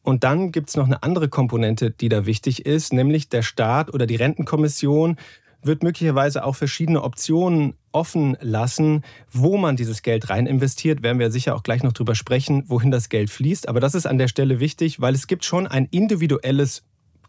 Und dann gibt es noch eine andere Komponente, die da wichtig ist, nämlich der Staat oder die Rentenkommission wird möglicherweise auch verschiedene Optionen offen lassen, wo man dieses Geld rein investiert. Werden wir sicher auch gleich noch drüber sprechen, wohin das Geld fließt. Aber das ist an der Stelle wichtig, weil es gibt schon ein individuelles